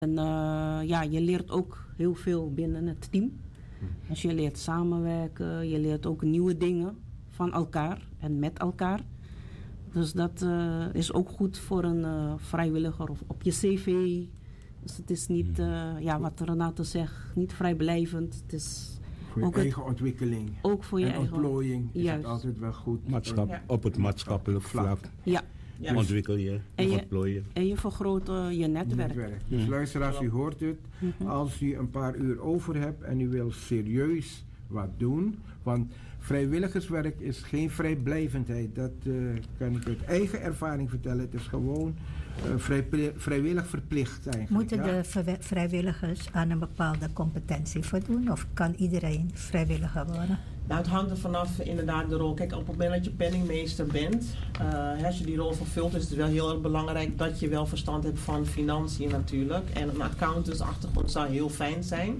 En ja, je leert ook heel veel binnen het team. Dus je leert samenwerken, je leert ook nieuwe dingen van elkaar en met elkaar. Dus dat is ook goed voor een vrijwilliger of op je cv. Dus het is niet, ja, wat Renate zegt, niet vrijblijvend. Het is voor je ook eigen ontwikkeling. Ook voor je en eigen ontplooiing is juist. het altijd wel goed. Op het maatschappelijk vlak Ja. Ja. ontwikkel je, ontplooien. En je vergroot je netwerk. Dus luisteraars, u hoort het. Als u een paar uur over hebt en u wil serieus wat doen. Want vrijwilligerswerk is geen vrijblijvendheid. Dat kan ik uit eigen ervaring vertellen. Het is gewoon vrijwillig verplicht eigenlijk. Moeten de vrijwilligers aan een bepaalde competentie voldoen? Of kan iedereen vrijwilliger worden? Nou, het hangt er vanaf inderdaad de rol. Kijk, op het moment dat je penningmeester bent, als je die rol vervult, is het wel heel erg belangrijk dat je wel verstand hebt van financiën natuurlijk. En een accountantsachtergrond zou heel fijn zijn.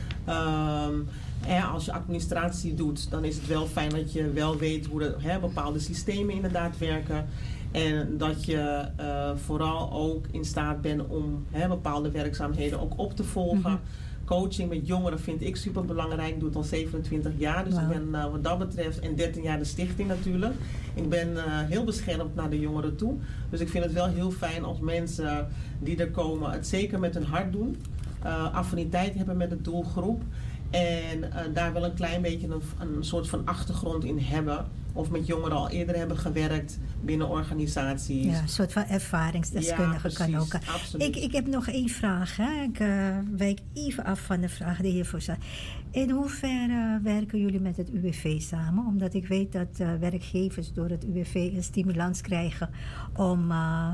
Als je administratie doet, dan is het wel fijn dat je wel weet hoe bepaalde systemen inderdaad werken. En dat je vooral ook in staat bent om bepaalde werkzaamheden ook op te volgen. Coaching met jongeren vind ik super belangrijk. Ik doe het al 27 jaar. Dus ik ben wat dat betreft en 13 jaar de stichting natuurlijk. Ik ben heel beschermd naar de jongeren toe. Dus ik vind het wel heel fijn als mensen die er komen het zeker met hun hart doen. Affiniteit hebben met de doelgroep. En daar wel een klein beetje een soort van achtergrond in hebben. Of met jongeren al eerder hebben gewerkt binnen organisaties. Ja, een soort van ervaringsdeskundige kan ook. Ik heb nog één vraag. Hè. Ik wijk even af van de vraag die hiervoor staat. In hoeverre werken jullie met het UWV samen? Omdat ik weet dat werkgevers door het UWV een stimulans krijgen om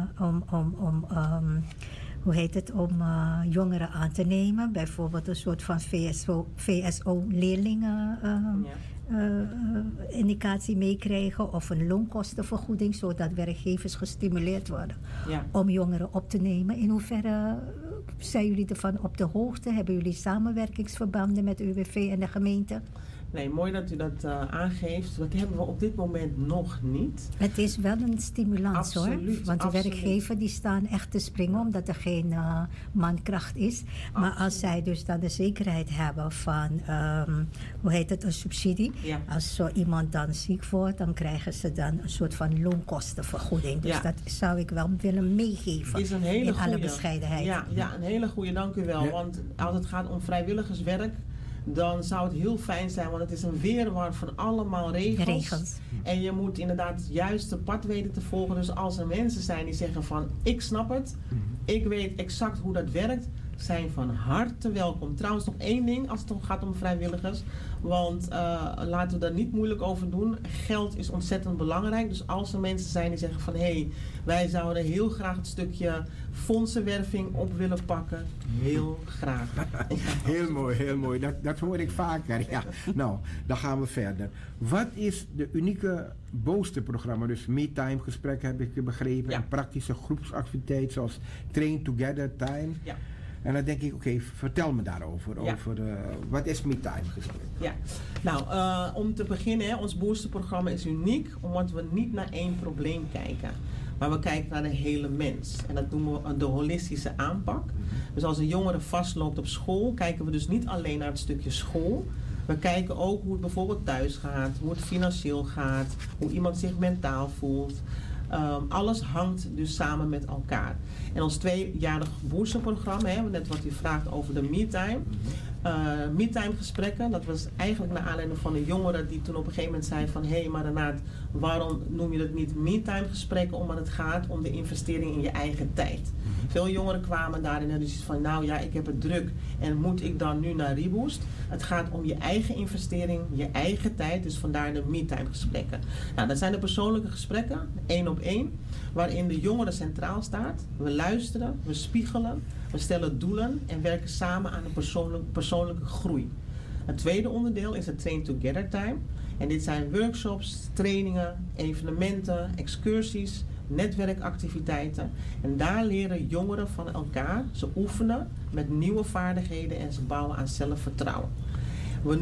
jongeren aan te nemen. Bijvoorbeeld een soort van VSO-leerlingen indicatie meekrijgen of een loonkostenvergoeding, zodat werkgevers gestimuleerd worden om jongeren op te nemen. In hoeverre zijn jullie ervan op de hoogte? Hebben jullie samenwerkingsverbanden met UWV en de gemeente? Nee, mooi dat u dat aangeeft. Dat hebben we op dit moment nog niet. Het is wel een stimulans, absoluut, hoor. Want de werkgever die staan echt te springen omdat er geen mankracht is. Maar absoluut. Als zij dus dan de zekerheid hebben van, een subsidie. Ja. Als zo iemand dan ziek wordt, dan krijgen ze dan een soort van loonkostenvergoeding. Dus dat zou ik wel willen meegeven. Is een hele alle bescheidenheid. Ja, een hele goede, dank u wel. Ja. Want als het gaat om vrijwilligerswerk, dan zou het heel fijn zijn, want het is een weerwar van allemaal regels. En je moet inderdaad het juiste pad weten te volgen. Dus als er mensen zijn die zeggen van, ik snap het, ik weet exact hoe dat werkt, zijn van harte welkom. Trouwens nog één ding als het gaat om vrijwilligers. Want laten we daar niet moeilijk over doen. Geld is ontzettend belangrijk. Dus als er mensen zijn die zeggen van, wij zouden heel graag het stukje fondsenwerving op willen pakken. Heel graag. Heel mooi, heel mooi. Dat hoor ik vaker. Ja. Nou, dan gaan we verder. Wat is de unieke boosterprogramma? Dus me-time gesprekken heb ik begrepen. Ja. En praktische groepsactiviteiten zoals Train Together Time. Ja. En dan denk ik, vertel me daarover. Ja. Wat is me-time gesprek? Ja, nou, om te beginnen, ons boosterprogramma is uniek omdat we niet naar één probleem kijken. Maar we kijken naar de hele mens. En dat noemen we de holistische aanpak. Dus als een jongere vastloopt op school, kijken we dus niet alleen naar het stukje school. We kijken ook hoe het bijvoorbeeld thuis gaat, hoe het financieel gaat, hoe iemand zich mentaal voelt. Alles hangt dus samen met elkaar. En ons 2-jarig boosterprogramma, net wat u vraagt over de me-time. Me-time gesprekken, dat was eigenlijk naar aanleiding van een jongere die toen op een gegeven moment zei van, maar Renaat, waarom noem je dat niet me-time gesprekken? Omdat het gaat om de investering in je eigen tijd. Veel jongeren kwamen daarin en dus van, ik heb het druk en moet ik dan nu naar Reboost? Het gaat om je eigen investering, je eigen tijd, dus vandaar de me-time gesprekken. Nou, dat zijn de persoonlijke gesprekken, 1 op 1, waarin de jongere centraal staat. We luisteren, we spiegelen, we stellen doelen en werken samen aan een persoonlijke groei. Het tweede onderdeel is het Train Together Time. En dit zijn workshops, trainingen, evenementen, excursies, netwerkactiviteiten. En daar leren jongeren van elkaar. Ze oefenen met nieuwe vaardigheden en ze bouwen aan zelfvertrouwen. We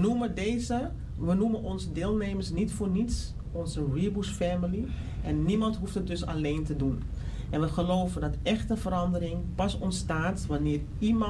noemen onze deelnemers niet voor niets onze Reboost Family. En niemand hoeft het dus alleen te doen. En we geloven dat echte verandering pas ontstaat wanneer iemand